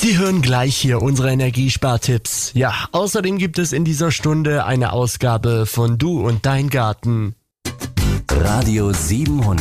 Sie hören gleich hier unsere Energiespartipps. Ja, außerdem gibt es in dieser Stunde eine Ausgabe von Du und Dein Garten. Radio 700.